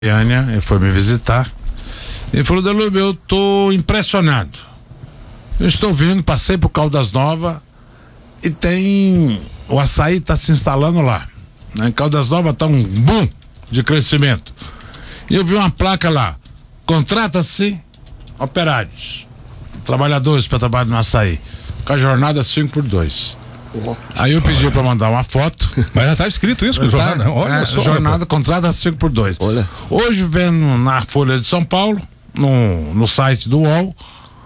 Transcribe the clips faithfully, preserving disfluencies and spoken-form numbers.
Goiânia, ele foi me visitar. Ele falou: Delúbio, eu tô impressionado. Eu estou vindo, passei por Caldas Novas e tem. O açaí está se instalando lá. Né? Em Caldas Novas está um boom de crescimento. E eu vi uma placa lá: contrata-se operários, trabalhadores para trabalhar no açaí, com a jornada cinco por dois. Oh. Aí eu pedi para mandar uma foto. Mas já está escrito isso, tá, jornada. Olha é, só, jornada, contrata cinco por dois. Olha. Hoje vendo na Folha de São Paulo, no, no site do U O L,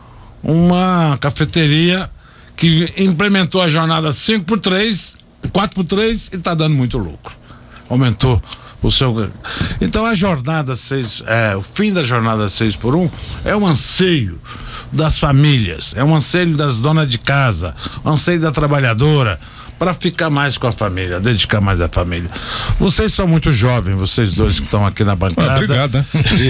uma cafeteria que implementou a jornada cinco por três, quatro por três e está dando muito lucro. Aumentou o seu. Então a jornada seis, é, o fim da jornada seis por um é um anseio das famílias, é um anseio das donas de casa, um anseio da trabalhadora para ficar mais com a família, dedicar mais à família. Vocês são muito jovens, vocês dois que estão aqui na bancada. Ah, obrigado.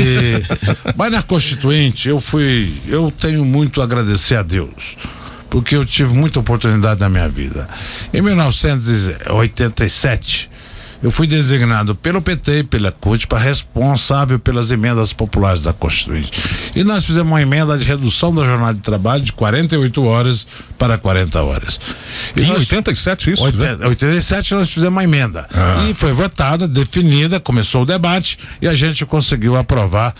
E, mas na Constituinte eu fui, eu tenho muito a agradecer a Deus, porque eu tive muita oportunidade na minha vida. Em mil novecentos e oitenta e sete eu fui designado pelo P T e pela C U T para responsável pelas emendas populares da Constituinte. E nós fizemos uma emenda de redução da jornada de trabalho de quarenta e oito horas para quarenta horas. E em nós, oitenta e sete isso? oitenta, né? oitenta e sete nós fizemos uma emenda. Ah. E foi votada, definida, começou o debate e a gente conseguiu aprovar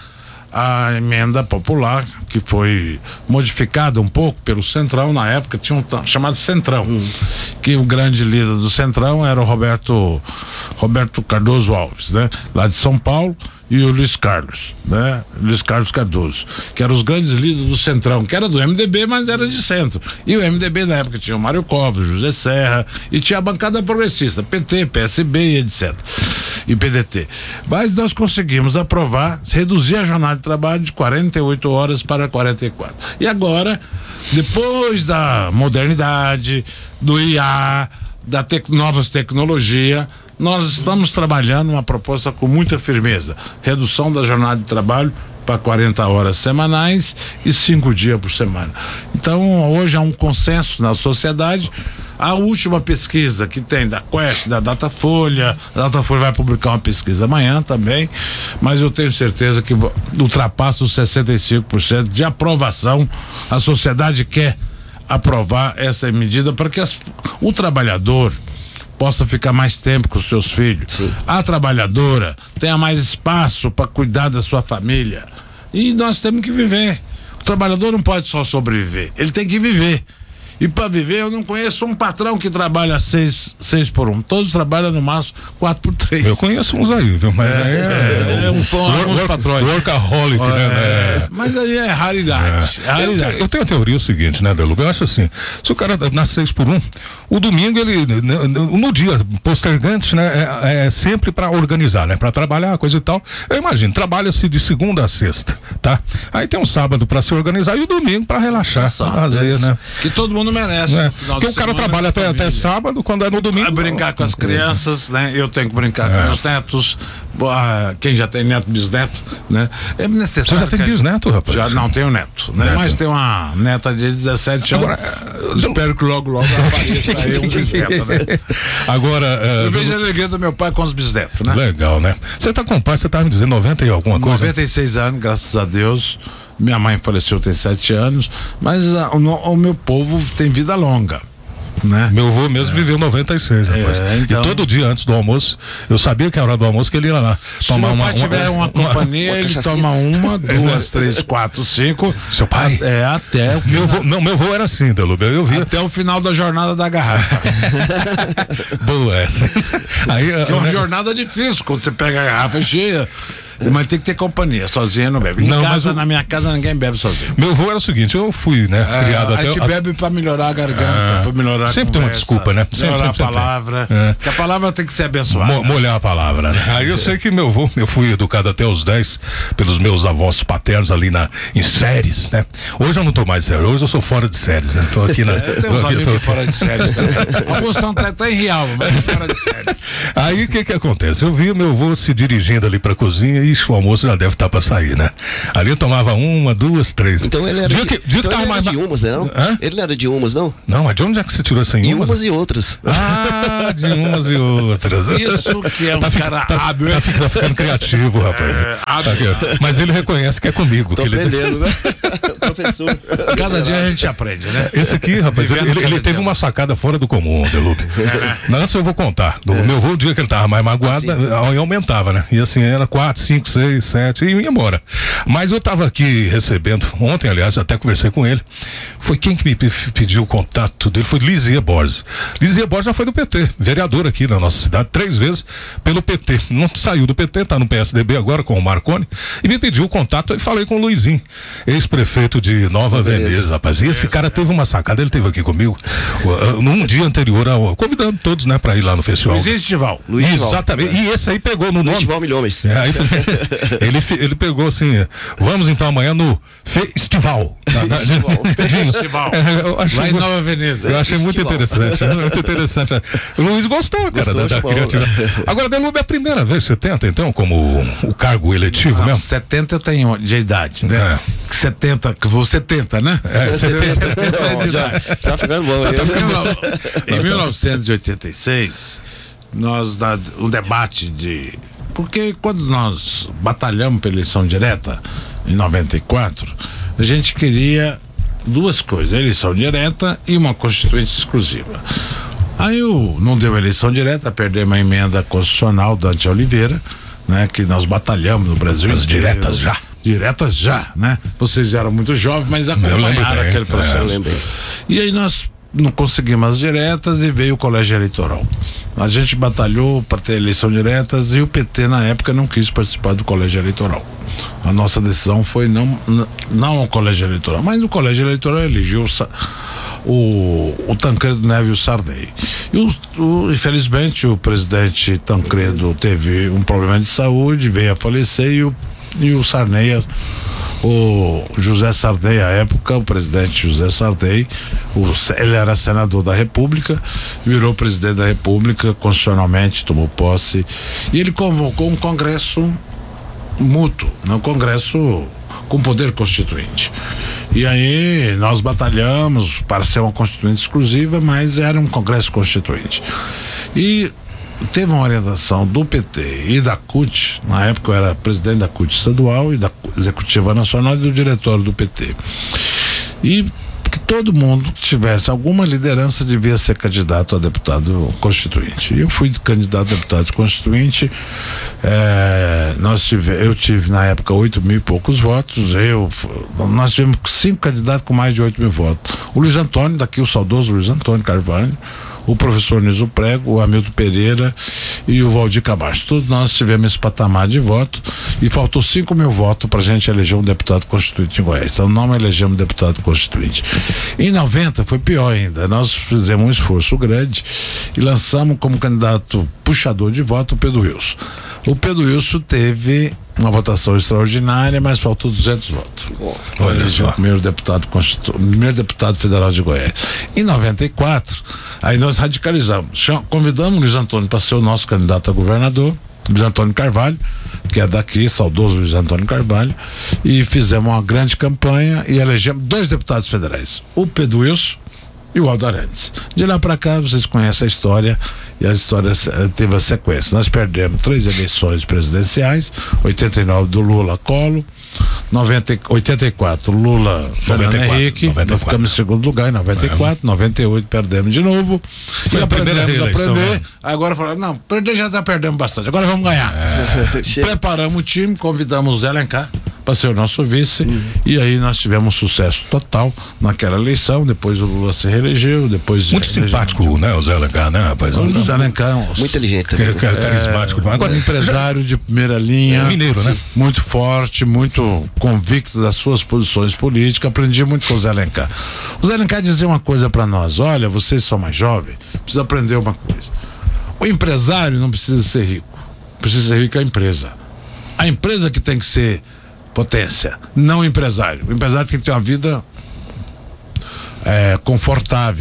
a emenda popular, que foi modificada um pouco pelo Centrão. Na época tinha um t- chamado Centrão, hum. que o grande líder do Centrão era o Roberto Roberto Cardoso Alves, né? Lá de São Paulo, e o Luiz Carlos, né? Luiz Carlos Cardoso, que eram os grandes líderes do Centrão, que era do M D B, mas era de centro. E o M D B na época tinha o Mário Covas, José Serra, e tinha a bancada progressista, P T, P S B e etcétera. E P D T. Mas nós conseguimos aprovar, reduzir a jornada de trabalho de quarenta e oito horas para quarenta e quatro. E agora, depois da modernidade, do I A, da tec- novas tecnologias, nós estamos trabalhando uma proposta com muita firmeza: redução da jornada de trabalho para quarenta horas semanais e cinco dias por semana. Então, hoje há um consenso na sociedade. A última pesquisa que tem da Quest, da Datafolha, a Datafolha vai publicar uma pesquisa amanhã também, mas eu tenho certeza que ultrapassa os sessenta e cinco por cento de aprovação. A sociedade quer aprovar essa medida para que as, o trabalhador possa ficar mais tempo com os seus filhos. Sim. A trabalhadora tenha mais espaço para cuidar da sua família. E nós temos que viver. O trabalhador não pode só sobreviver, ele tem que viver. E para viver, eu não conheço um patrão que trabalha seis, seis por um. Todos trabalham no máximo quatro por três. Eu conheço uns aí, viu? Mas é, aí é, é, é um, work, alguns patrões. Workaholic, é, né? É, mas aí é raridade. É. É raridade. Eu, eu tenho a teoria seguinte, né, Delúbio? Eu acho assim: se o cara nasce seis por um, o domingo ele, no dia postergante, né, é, é sempre para organizar, né? Para trabalhar, coisa e tal. Eu imagino, trabalha-se de segunda a sexta, tá? Aí tem um sábado para se organizar e o domingo para relaxar, pra fazer, né? Que todo mundo merece. É. Porque o cara trabalha até, até sábado, quando é no domingo. Brincar com as crianças, né? Eu tenho que brincar é. com meus netos. Ah, quem já tem neto, bisneto, né? É necessário. Você já tem bisneto, rapaz? Já não tenho neto, né? Neto. Mas tem uma neta de dezessete anos. Agora, eu espero que logo, logo apareça aí um bisneto, né? Agora. Eu uh, vejo a alegria do meu pai com os bisnetos, né? Legal, né? Você tá com o pai, você tá me dizendo noventa e alguma coisa? noventa e seis anos, graças a Deus. Minha mãe faleceu tem sete anos, mas uh, o, o meu povo tem vida longa, né? Meu avô mesmo é. viveu noventa e seis, rapaz. É, então... E todo dia antes do almoço, eu sabia que era hora do almoço que ele ia lá tomar uma. Se meu pai tiver uma, uma companhia, uma, ele uma toma uma, duas, três, quatro, cinco. Seu pai? A, é, até o final. Meu vô, não, meu avô era assim, Delúbio, eu vi. Até o final da jornada da garrafa. Boa essa. Aí, é uma né? jornada difícil, quando você pega a garrafa cheia. Mas tem que ter companhia, sozinho não bebe. Em não, casa, mas na minha casa ninguém bebe sozinho. Meu avô era o seguinte, eu fui, né, é, criado a até... A gente bebe pra melhorar a garganta, é, pra melhorar a sempre conversa, tem uma desculpa, né? Melhorar sempre, sempre, a palavra, é. que a palavra tem que ser abençoada. Mo- molhar a palavra, né? Aí eu sei que meu avô, eu fui educado até os dez pelos meus avós paternos ali na, em séries, né? Hoje eu não tô mais sério, hoje eu sou fora de séries, né? Tô aqui na... É, tem uns amigos tô... fora de séries também. Alguns são até, até em real, mas fora de séries. Aí o que que acontece? Eu vi meu avô se dirigindo ali pra cozinha ixi, o almoço já deve estar para sair, né? Ali eu tomava uma, duas, três. Então ele era dia de, que, dia então que ele tava era mais... de umas, né? Não? Hã? Ele não era de umas, não? Não, mas de onde é que você tirou essa E umas? umas e outras. Ah, de umas e outras. Isso que é um tá, cara tá, hábil. Tá, tá ficando criativo, rapaz. É, tá aqui, mas ele reconhece que é comigo. Tô que ele... aprendendo, né? Professor. Cada dia a gente aprende, né? Esse aqui, rapaz, ele, ele, ele teve uma sacada fora do comum, Delupe. É. Antes eu vou contar. Do é. meu voo, o dia que ele tava mais magoado, assim. aumentava, né? E assim, era quatro, cinco, seis, sete e ia embora. Mas eu tava aqui recebendo, ontem, aliás, até conversei com ele. Foi quem que me pediu o contato dele? Foi Lizia Borges. Lizia Borges já foi do P T, vereador aqui na nossa cidade, três vezes pelo P T. Não saiu do P T, tá no P S D B agora com o Marconi, e me pediu o contato e falei com o Luizinho, ex-prefeito de Nova Veneza, rapaz. E esse cara teve uma sacada, ele esteve aqui comigo uh, num dia anterior, ao, convidando todos, né, pra ir lá no festival. Luiz Estival. Luiz Exatamente. É. E esse aí pegou no nome. Estival Milhões. É, aí, ele, ele pegou assim, vamos então amanhã no Festival. Festival. É, lá em Nova Veneza. Eu achei muito interessante. Muito interessante. O Luiz gostou, cara, gostou, da, da criatividade. Agora, Delube, é a primeira vez que você tenta, então, como o cargo eletivo Não, mesmo? setenta eu tenho de idade, né? É. setenta, que você tenta, né? É, setenta. Não, já, tá ficando bom. Tá, tá em mil novecentos e oitenta e seis, nós, na, um debate de... Porque quando nós batalhamos pela eleição direta, em noventa e quatro, a gente queria duas coisas, a eleição direta e uma constituinte exclusiva. Aí eu, não deu eleição direta, perdemos a emenda constitucional da Dante Oliveira, né? Que nós batalhamos no Brasil. As diretas já. Diretas já, né? Vocês eram muito jovens, mas acompanharam bem, aquele processo. É, e aí nós não conseguimos as diretas e veio o colégio eleitoral. A gente batalhou para ter eleição diretas e o P T na época não quis participar do colégio eleitoral. A nossa decisão foi não, não ao colégio eleitoral, mas o colégio eleitoral elegeu o, o Tancredo Neves e o Sarney. E o, o, infelizmente o presidente Tancredo teve um problema de saúde, veio a falecer e o, e o Sarney, o José Sarney, à época, o presidente José Sarney, o, ele era senador da República, virou presidente da República, constitucionalmente tomou posse, e ele convocou um congresso mútuo, um congresso com poder constituinte. E aí nós batalhamos para ser uma constituinte exclusiva, mas era um congresso constituinte. E teve uma orientação do P T e da C U T, na época eu era presidente da C U T estadual e da Executiva Nacional e do diretório do P T. E que todo mundo que tivesse alguma liderança devia ser candidato a deputado constituinte. E eu fui candidato a deputado constituinte. É, nós tive, eu tive na época oito mil e poucos votos. Eu, nós tivemos cinco candidatos com mais de oito mil votos. O Luiz Antônio, daqui o saudoso Luiz Antônio Carvalho, o professor Niso Prego, o Hamilton Pereira e o Valdir Camacho. Todos nós tivemos esse patamar de voto e faltou cinco mil votos para a gente eleger um deputado constituinte em Goiás. Então não elegemos deputado constituinte. Em noventa foi pior ainda. Nós fizemos um esforço grande e lançamos como candidato puxador de voto o Pedro Wilson. O Pedro Wilson teve uma votação extraordinária, mas faltou duzentos votos. Olha só. Primeiro deputado constitu... primeiro deputado federal de Goiás. Em noventa e quatro, aí nós radicalizamos. Convidamos o Luiz Antônio para ser o nosso candidato a governador, Luiz Antônio Carvalho, que é daqui, saudoso Luiz Antônio Carvalho, e fizemos uma grande campanha e elegemos dois deputados federais, o Pedro Wilson e o Aldo Arantes. De lá para cá, vocês conhecem a história, e a história teve a sequência. Nós perdemos três eleições presidenciais, oitenta e nove do Lula Collor, noventa, oitenta e quatro Lula Fernando Henrique, nós ficamos em segundo lugar em noventa e quatro, é. noventa e oito perdemos de novo. Foi e aprendemos a aprender. Né? Agora falaram, não, perder já está perdendo bastante, agora vamos ganhar. É. Preparamos o time, convidamos o Zé Alencar para ser o nosso vice, uhum. E aí nós tivemos sucesso total naquela eleição. Depois o Lula se reelegeu, depois muito simpático, de... né, o Zé Alencar, né, rapaz? O Zé Alencar, muito inteligente, é, carismático. É, agora, um empresário de primeira linha, é mineiro, né? Muito forte, muito convicto das suas posições políticas. Aprendi muito com o Zé Alencar. O Zé Alencar dizia uma coisa para nós: olha, vocês são mais jovens, precisa aprender uma coisa. O empresário não precisa ser rico, precisa ser rico a empresa. A empresa que tem que ser potência, não o empresário. O empresário tem que ter uma vida é, confortável,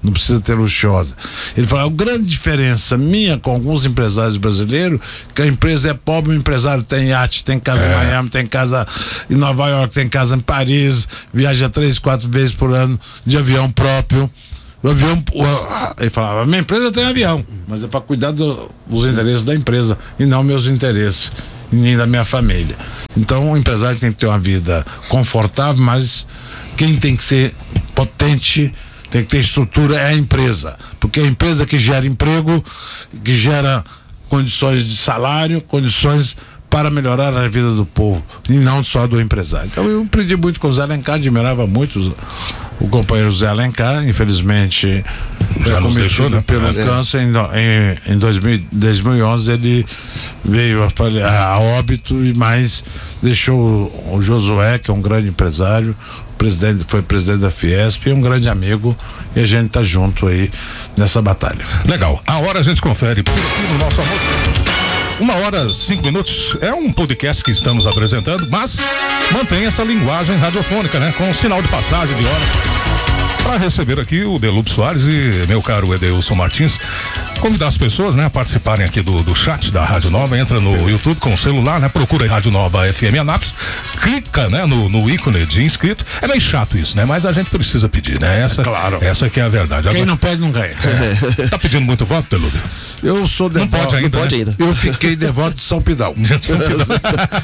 não precisa ter luxuosa. Ele falou, a grande diferença minha com alguns empresários brasileiros, que a empresa é pobre, o empresário tem iate, tem casa é. em Miami, tem casa em Nova York, tem casa em Paris, viaja três, quatro vezes por ano de avião próprio. O avião, o, ele falava, minha empresa tem avião, mas é para cuidar do, dos interesses da empresa e não meus interesses, e nem da minha família. Então o empresário tem que ter uma vida confortável, mas quem tem que ser potente, tem que ter estrutura é a empresa, porque é a empresa que gera emprego, que gera condições de salário, condições para melhorar a vida do povo e não só do empresário. Então eu aprendi muito com o Zé Alencar, admirava muito os, o companheiro Zé Alencar, infelizmente foi cometido, né, pelo é. câncer em, em, em dois mil e onze. Ele veio a, falha, a óbito, mas deixou o Josué, que é um grande empresário, presidente, foi presidente da Fiesp, e um grande amigo, e a gente tá junto aí nessa batalha. Legal, a hora a gente confere por aqui no nosso amor. Uma hora, cinco minutos, é um podcast que estamos apresentando, mas mantém essa linguagem radiofônica, né? Com sinal de passagem de hora. Para receber aqui o Delúbio Soares e meu caro Edeilson Martins, convidar as pessoas, né, a participarem aqui do, do chat da Rádio Nova. Entra no YouTube com o celular, né, procura aí Rádio Nova F M Anápolis, clica, né, no, no ícone de inscrito. É meio chato isso, né, mas a gente precisa pedir, né, essa, é claro. Essa que é a verdade. Quem Agora, não pede não ganha. É. Tá pedindo muito voto, Delúbio? Eu sou devoto. Não pode ainda, não pode né? ainda. Eu fiquei devoto de São Pidão. São Pidão.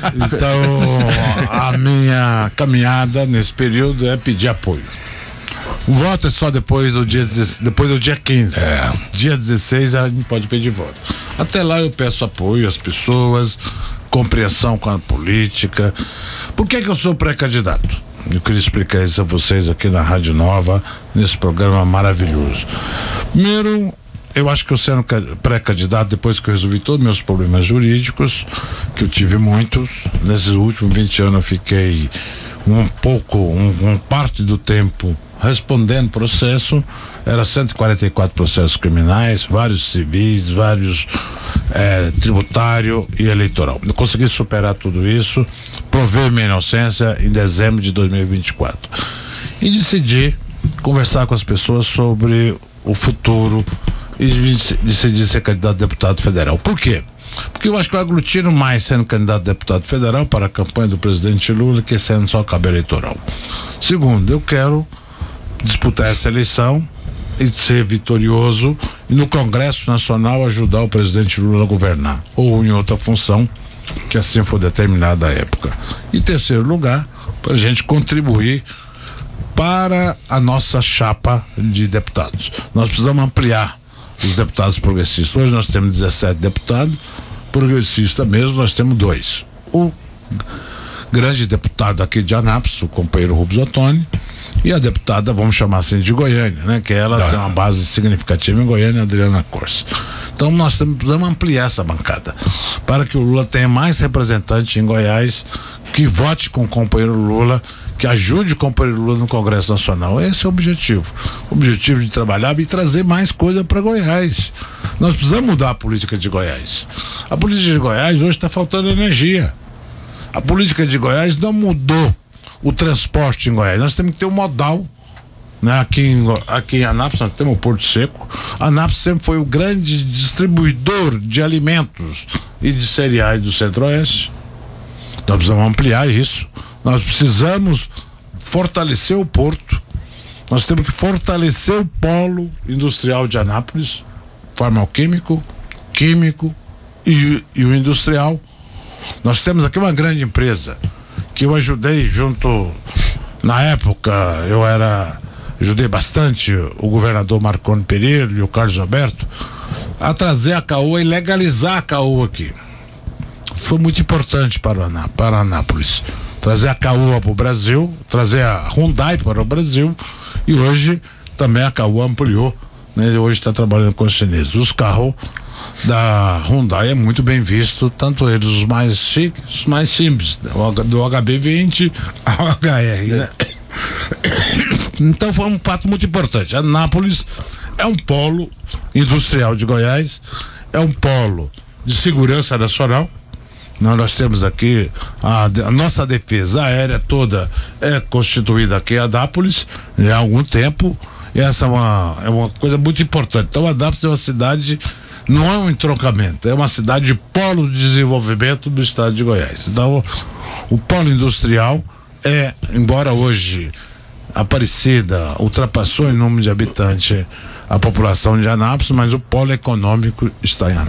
Então a minha caminhada nesse período é pedir apoio. O voto é só depois do dia, depois do dia quinze. É. Dia dezesseis a gente pode pedir voto. Até lá eu peço apoio às pessoas, compreensão com a política. Por que que eu sou pré-candidato? Eu queria explicar isso a vocês aqui na Rádio Nova, nesse programa maravilhoso. Primeiro, eu acho que eu sendo pré-candidato, depois que eu resolvi todos os meus problemas jurídicos, que eu tive muitos, nesses últimos vinte anos eu fiquei um pouco, um, um parte do tempo respondendo processo, era cento e quarenta e quatro processos criminais, vários civis, vários é, tributário e eleitoral. Eu consegui superar tudo isso, provei minha inocência em dezembro de dois mil e vinte e quatro e decidi conversar com as pessoas sobre o futuro e decidi ser candidato a deputado federal. Por quê? Porque eu acho que eu aglutino mais sendo candidato a deputado federal para a campanha do presidente Lula que sendo só cabo eleitoral. Segundo, eu quero disputar essa eleição e ser vitorioso e no Congresso Nacional ajudar o presidente Lula a governar ou em outra função que assim for determinada à época. E terceiro lugar, para a gente contribuir para a nossa chapa de deputados. Nós precisamos ampliar os deputados progressistas. Hoje nós temos dezessete deputados, progressistas mesmo nós temos dois. O grande deputado aqui de Anápolis, o companheiro Rubens Ottoni, e a deputada, vamos chamar assim, de Goiânia, né? Que ela tá. tem uma base significativa em Goiânia, Adriana Corsa. Então nós temos, precisamos ampliar essa bancada para que o Lula tenha mais representantes em Goiás, que vote com o companheiro Lula, que ajude o companheiro Lula no Congresso Nacional. Esse é o objetivo. O objetivo de trabalhar e trazer mais coisa para Goiás. Nós precisamos mudar a política de Goiás. A política de Goiás hoje está faltando energia. A política de Goiás não mudou o transporte em Goiás. Nós temos que ter um modal, né? Aqui em, aqui em Anápolis nós temos o Porto Seco. Anápolis sempre foi o grande distribuidor de alimentos e de cereais do Centro-Oeste. Nós precisamos ampliar isso. Nós precisamos fortalecer o porto. Nós temos que fortalecer o polo industrial de Anápolis, farmacêutico, químico e, e o industrial. Nós temos aqui uma grande empresa que eu ajudei junto, na época eu era, ajudei bastante o governador Marconi Perillo e o Carlos Alberto a trazer a Caoa e legalizar a Caoa aqui. Foi muito importante para, para Anápolis trazer a Caoa para o Brasil, trazer a Hyundai para o Brasil, e hoje também a Caoa ampliou, né? Hoje está trabalhando com os chineses. Os carros da Hyundai é muito bem visto, tanto eles os mais chiques, os mais simples, do H B vinte ao H R, né? Então foi um fato muito importante. Anápolis é um polo industrial de Goiás, é um polo de segurança nacional. Nós, nós temos aqui a, a nossa defesa aérea toda é constituída aqui em Anápolis há algum tempo, E essa é uma, é uma coisa muito importante. Então, Anápolis é uma cidade, não é um entroncamento, é uma cidade de polo de desenvolvimento do estado de Goiás. Então, o polo industrial é, embora hoje Aparecida ultrapassou em número de habitantes a população de Anápolis, mas o polo econômico está em Anápolis.